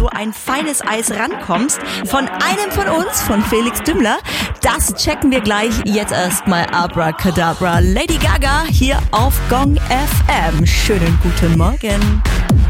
so ein feines Eis rankommst. Von einem von uns, von Felix Dümmler. Das checken wir gleich. Jetzt erstmal Abracadabra. Lady Gaga hier auf Gong FM. Schönen guten Morgen.